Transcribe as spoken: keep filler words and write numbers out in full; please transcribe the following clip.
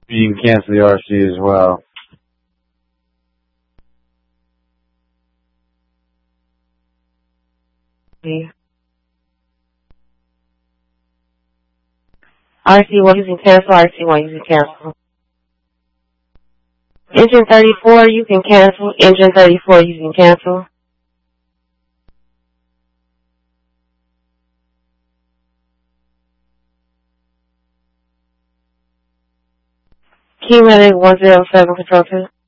You can cancel the R C as well. R C one, you can cancel. R C one, you can cancel. Engine thirty-four, you can cancel. Engine thirty-four, you can cancel. Key Medic one zero seven, Control two.